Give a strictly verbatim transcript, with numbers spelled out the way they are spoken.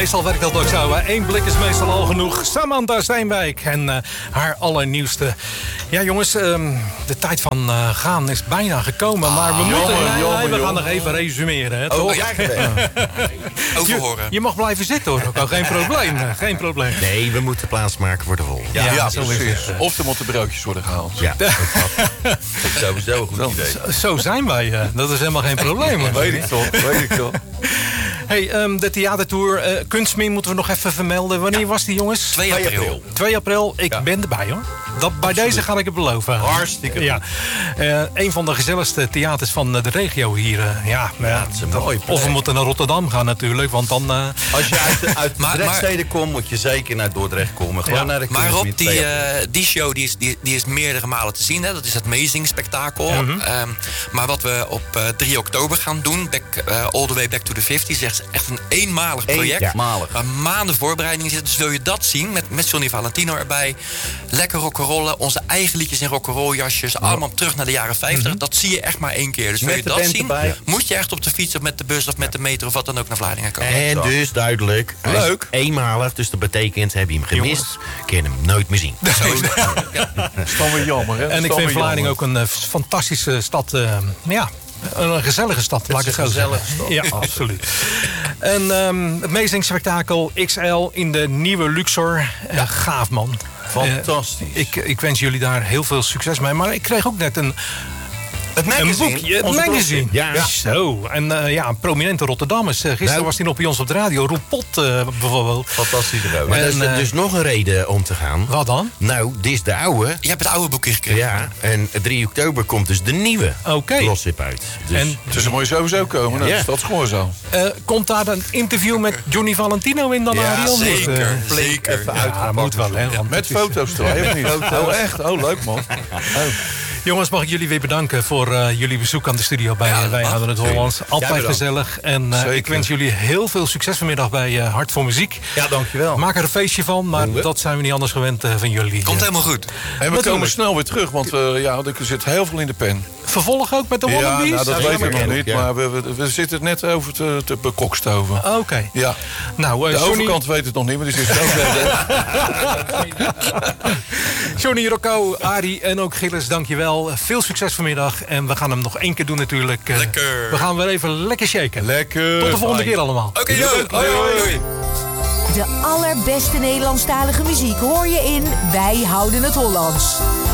meestal werkt dat ook zo. Eén blik is meestal al genoeg. Samantha Steenwijk en uh, haar allernieuwste. Ja jongens, um, de tijd van uh, gaan is bijna gekomen. Ah, maar we moeten... Jongen, nee, jongen, nee, we jongen. gaan nog even resumeren. Hè, oh, toch? ja, Overhoren. Je, je mag blijven zitten hoor. Ook, geen probleem. Geen probleem. Nee, we moeten plaatsmaken voor de volgende. Ja, ja, ja zo precies. is het. Of er moeten broodjes worden gehaald. Ja, dat is sowieso een goed idee. Zo, zo zijn wij. Uh, dat is helemaal geen probleem. Hoor. Weet ik toch, weet ik toch. Hey, um, de theatertour uh, Kunstmin moeten we nog even vermelden. Wanneer ja. was die, jongens? twee april. twee april. Ik ja. ben erbij, hoor. Dat, bij Absoluut. Deze ga ik het beloven. Hartstikke ja. Uh, een van de gezelligste theaters van de regio hier. Uh, ja, ja, ja, dat is een mooi plek. Of we moeten naar Rotterdam gaan natuurlijk, want dan... Uh... Als je uit de, uit de Drechtsteden komt, moet je zeker naar Dordrecht komen. Gewoon ja. naar de maar Rob, die, uh, die show die is, die, die is meerdere malen te zien. Hè? Dat is het Amazing Spektakel. Mm-hmm. Um, maar wat we op uh, drie oktober gaan doen, back, uh, All the Way Back to the fifties, is echt een eenmalig project. Eenmalig. Waar maanden voorbereiding zit. Dus wil je dat zien, met, met Johnny Valentino erbij. Lekker rock'n'rollen, onze eigen liedjes in rock'n'roll jasjes. Ja. Allemaal terug naar de jaren vijftig. Mm-hmm. Dat zie je echt maar één keer. Dus met wil je dat zien, erbij. Moet je echt op de fiets of met de bus of met de metro of wat dan ook naar Vlaardingen komen. En Zo. dus duidelijk, leuk. Eenmalig, dus dat betekent, heb je hem gemist, kun je hem nooit meer zien. Zo is het. Ja. Dat is dan weer jammer, hè? En ik vind Vlaardingen ook een uh, fantastische stad. Uh, ja. Een gezellige stad, laat ik het zo zeggen. Ja, absoluut. En um, het Amazing Spektakel X L in de nieuwe Luxor. Uh, ja. Gaaf, man. Fantastisch. Uh, ik, ik wens jullie daar heel veel succes mee. Maar ik kreeg ook net een... Het magazine. Een boekje, het magazine. Ja. ja. Zo. En uh, ja, een prominente Rotterdammers. Uh, gisteren nou. was hij nog bij ons op de radio. Roel Pot uh, bijvoorbeeld. Fantastische vrouw. Maar er is uh, dus nog een reden om te gaan. Wat dan? Nou, dit is de oude. Je hebt het oude boekje gekregen. Ja, en drie oktober komt dus de nieuwe okay. Glossip uit. Dus, en, dus dan moet je sowieso komen. Nou, ja. Dus dat is gewoon zo. Uh, komt daar een interview met Johnny Valentino in dan, ja, Ariel? Zeker, uh, zeker. Even ja, moet wel, hè. Ja, met foto's erbij, of niet? Oh, echt? Oh, leuk, man. Oh. Jongens, mag ik jullie weer bedanken voor uh, jullie bezoek aan de studio bij ja, Wij Houden het Hollands. Altijd ja, gezellig. En uh, ik wens jullie heel veel succes vanmiddag bij uh, Hart voor Muziek. Ja, dankjewel. Maak er een feestje van, maar dat zijn we niet anders gewend uh, van jullie. Komt helemaal goed. En we Natuurlijk. komen snel weer terug, want uh, ja, er zit heel veel in de pen. Vervolg ook met de Wallabies? Ja, nou, dat ja, weet ik nog niet, ja. maar we, we, we zitten net over te, te bekokstoven. Oké. Okay. Ja. Nou, uh, de Johnny... overkant weet het nog niet, maar die zit ook verder. Johnny, Rocco, Arie en ook Gilles, dankjewel. Veel succes vanmiddag. En we gaan hem nog één keer doen natuurlijk. Uh, lekker. We gaan weer even lekker shaken. Lekker. Tot de volgende Fijn. keer allemaal. Oké, okay, hoi, hoi, hoi. De allerbeste Nederlandstalige muziek hoor je in Wij Houden het Hollands.